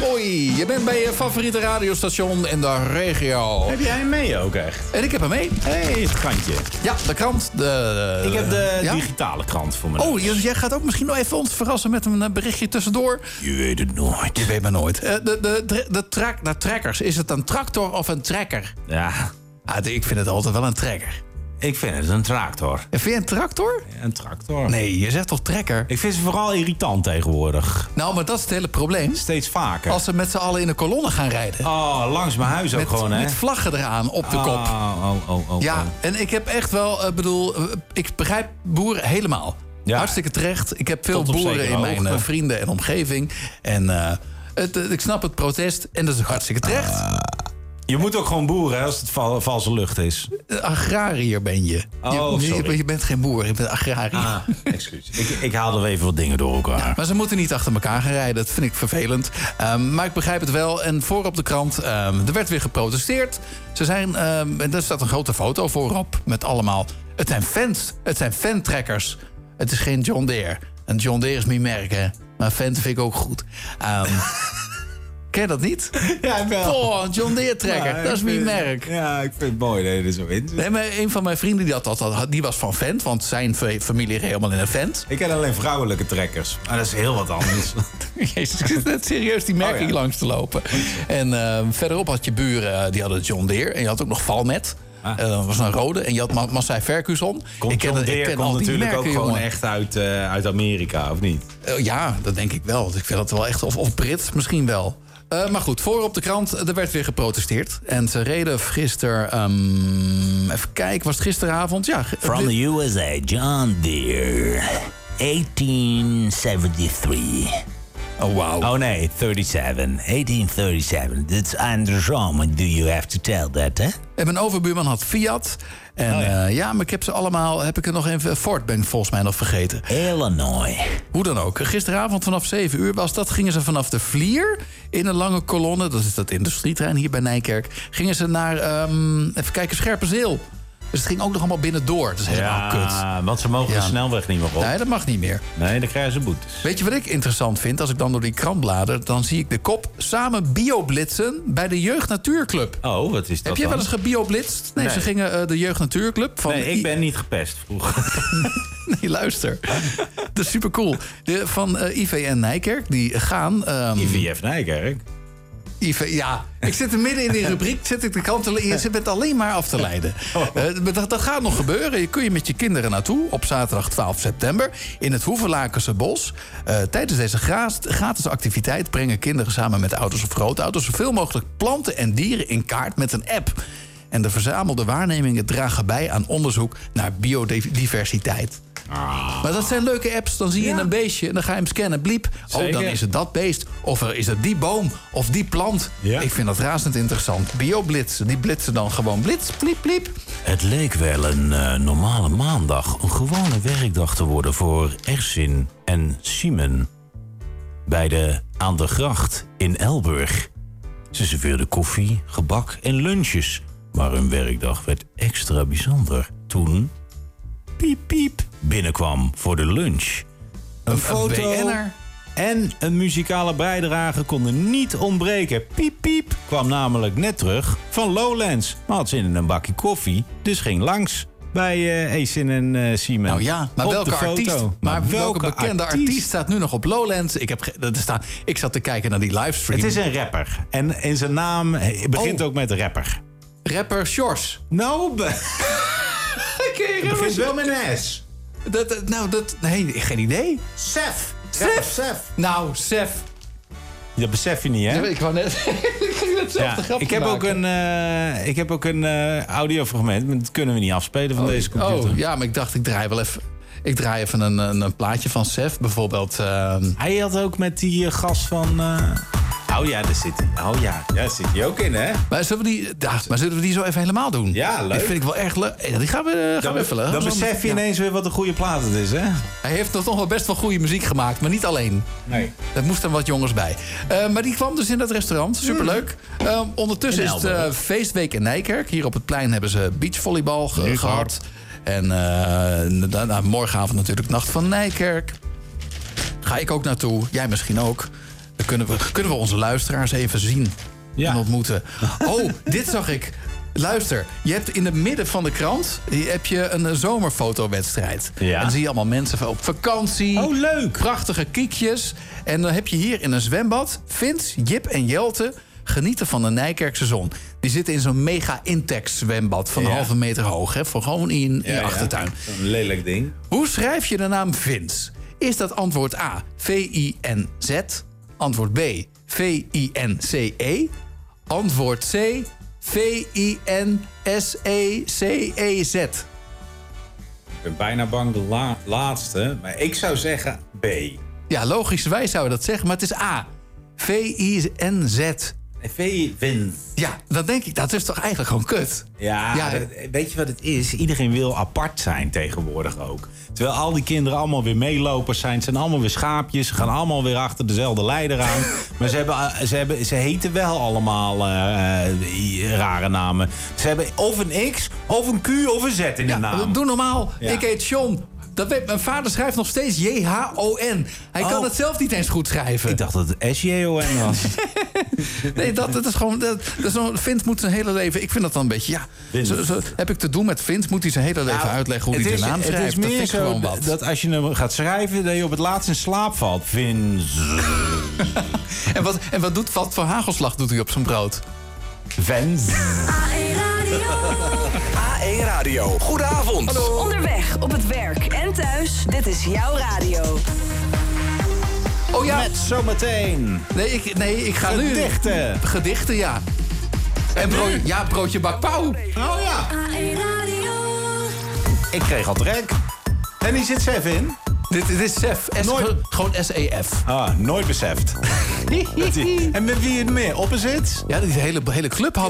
Hoi, je bent bij je favoriete radiostation in de regio. Heb jij hem mee ook echt? En ik heb hem mee. Het krantje. Ja, de krant. Ik heb de digitale krant voor me. Oh, jij gaat ook misschien nog even ons verrassen met een berichtje tussendoor. Je weet het nooit. Je weet maar nooit. De trekkers, is het een tractor of een trekker? Ja. Ik vind het altijd wel een trekker. Ik vind het een tractor. En vind je een tractor? Ja, een tractor. Nee, je zegt toch trekker? Ik vind ze vooral irritant tegenwoordig. Nou, maar dat is het hele probleem. Steeds vaker. Als ze met z'n allen in een kolonne gaan rijden. Oh, langs mijn huis ook gewoon, hè? Met vlaggen eraan op de kop. Ja, en ik heb echt wel, ik begrijp boeren helemaal. Ja. Hartstikke terecht. Ik heb veel boeren in mijn vrienden en omgeving. En ik snap het protest en dat is hartstikke terecht. Je moet ook gewoon boeren hè, als het valse lucht is. Agrariër ben je. Je bent geen boer, je bent agrariër. Excuus. Ik haalde even wat dingen door elkaar. Ja, maar ze moeten niet achter elkaar gaan rijden. Dat vind ik vervelend. Maar ik begrijp het wel. En voor op de krant, er werd weer geprotesteerd. Ze zijn, en daar staat een grote foto voorop met allemaal... Het zijn fans. Het zijn fantrekkers. Het is geen John Deere. En John Deere is mijn merk, hè. Maar fan vind ik ook goed. Ken je dat niet? Ja, wel. Oh, John Deere trekker. Ja, dat is mijn merk. Ja, ik vind het mooi dat je er zo in zit. Nee, maar een van mijn vrienden die was van Fendt. Want zijn familie reed helemaal in een Fendt. Ik ken alleen vrouwelijke trekkers. Maar dat is heel wat anders. Jezus, ik zit net serieus die merk hier langs te lopen. En verderop had je buren, die hadden John Deere. En je had ook nog Valmet. Dat was een rode. En je had Massey Ferguson. John Deere komt natuurlijk ook gewoon echt uit Amerika, of niet? Ja, dat denk ik wel. Ik vind dat wel echt... Of Brits misschien wel. Maar goed, voor op de krant, er werd weer geprotesteerd. En ze reden gisteren... even kijken, was het gisteravond? Ja. From the USA, John Deere, 1873. Oh, wow. Oh nee, 1837. That's andersom. Do you have to tell that, hè? En mijn overbuurman had Fiat. En maar ik heb ze allemaal... Heb ik er nog even... Ford ben ik volgens mij nog vergeten. Illinois. Hoe dan ook. Gisteravond vanaf 7 uur was dat. Gingen ze vanaf de Vlier in een lange kolonne. Dat is dat industrietrein hier bij Nijkerk. Gingen ze naar, even kijken, Scherpenzeel. Dus het ging ook nog allemaal binnendoor. Dat is helemaal kut. Ja, want ze mogen de snelweg niet meer op. Nee, dat mag niet meer. Nee, dan krijgen ze boetes. Weet je wat ik interessant vind? Als ik dan door die krant blader, dan zie ik de kop... Samen bioblitsen bij de Jeugd Natuurclub. Oh, wat is dat? Heb jij wel eens gebioblitst? Nee, ze gingen de Jeugd Natuurclub. Nee, ik ben niet gepest vroeger. Nee, luister. Dat is supercool. Van IVN Nijkerk, die gaan... IVF Nijkerk? Ja, ik zit er midden in die rubriek, zit ik de krant te lezen. Je bent alleen maar af te leiden. Dat gaat nog gebeuren. Je kun je met je kinderen naartoe op zaterdag 12 september... in het Hoevelakense bos. Tijdens deze gratis activiteit brengen kinderen samen met ouders of grootouders... zoveel mogelijk planten en dieren in kaart met een app. En de verzamelde waarnemingen dragen bij aan onderzoek naar biodiversiteit. Maar dat zijn leuke apps. Dan zie je een beestje en dan ga je hem scannen. Bliep. Zeker. Oh, dan is het dat beest. Of is het die boom. Of die plant. Ja. Ik vind dat razend interessant. Bioblitsen. Die blitsen dan gewoon blits, bliep, bliep. Het leek wel een normale maandag. Een gewone werkdag te worden voor Ersin en Simon. Beide aan de gracht in Elburg. Ze serveerden koffie, gebak en lunches. Maar hun werkdag werd extra bijzonder toen... Piep, piep, binnenkwam voor de lunch. Een foto en een muzikale bijdrage konden niet ontbreken. Piep, piep kwam namelijk net terug van Lowlands. Maar had zin in een bakje koffie, dus ging langs bij Ersin en Simon. Nou ja, maar welke artiest? Maar welke bekende artiest staat nu nog op Lowlands? Ik zat te kijken naar die livestream. Het is een rapper. En in zijn naam begint ook met rapper. Rapper Sjors. Nou... Het begint wel met een S. Nee, geen idee. Sef. Nou, Sef. Dat besef je niet, hè? Ik wou net... ik ging net zelf de grap ik heb ook een audiofragment, maar dat kunnen we niet afspelen van deze computer. Oh, ja, maar ik dacht, ik draai even een plaatje van Sef, bijvoorbeeld. Hij had ook met die gast van... Oh ja, daar zit hij. Oh ja, daar zit hij ook in, hè? Maar zullen we die zo even helemaal doen? Ja, leuk. Die vind ik wel erg leuk. Die gaan we even. Dan besef je ineens weer wat een goede plaat het is, hè? Hij heeft toch wel best wel goede muziek gemaakt, maar niet alleen. Nee. Er moesten wat jongens bij. Maar die kwam dus in dat restaurant. Superleuk. Ondertussen is het feestweek in Nijkerk. Hier op het plein hebben ze beachvolleybal gehad. En morgenavond natuurlijk Nacht van Nijkerk. Ga ik ook naartoe. Jij misschien ook. Dan kunnen we onze luisteraars even zien en ontmoeten. Oh, dit zag ik. Luister, je hebt in het midden van de krant heb je een zomerfotowedstrijd. Ja. En dan zie je allemaal mensen op vakantie. Oh, leuk. Prachtige kiekjes. En dan heb je hier in een zwembad Vince, Jip en Jelte genieten van de Nijkerkse zon. Die zitten in zo'n mega Intex zwembad van een halve meter hoog. Hè, voor gewoon in je achtertuin. Zo'n lelijk ding. Hoe schrijf je de naam Vince? Is dat antwoord A, V-I-N-Z? Antwoord B, V-I-N-C-E? Antwoord C, V-I-N-S-E-C-E-Z? Ik ben bijna bang de laatste, maar ik zou zeggen B. Ja, logischerwijs zou je dat zeggen, maar het is A. V-I-N-Z. V-Vince. Ja, dan denk ik, dat is toch eigenlijk gewoon kut? Ja, weet je wat het is? Iedereen wil apart zijn tegenwoordig ook. Terwijl al die kinderen allemaal weer meelopers zijn. Het zijn allemaal weer schaapjes. Ze gaan allemaal weer achter dezelfde leider aan. Maar ze heten wel allemaal rare namen. Ze hebben of een X, of een Q, of een Z in de naam. Doe normaal. Ja. Ik heet John. Dat weet, mijn vader schrijft nog steeds J-H-O-N. Hij kan het zelf niet eens goed schrijven. Ik dacht dat het S-J-O-N was. Nee, dat is gewoon... Vince moet zijn hele leven... Ik vind dat dan een beetje... Ja, zo heb ik te doen met Vince. Moet hij zijn hele leven uitleggen hoe hij zijn naam schrijft. Het is meer zo dat als je hem gaat schrijven... dat je op het laatst in slaap valt. Vince. En wat voor hagelslag doet hij op zijn brood? Vince. A1 Radio. Goedenavond. Hallo. Onderweg, op het werk en thuis. Dit is jouw radio. Oh ja. Met zometeen. Nee, ik ga Gedichten. nu... Gedichten, ja. En broodje bakpauw. Oh ja. A1 Radio. Ik kreeg al trek. En die zit Sef in. Dit is Sef. Gewoon S-E-F. Ah, nooit beseft. En met wie het meer? Opposites? Ja, die hele club had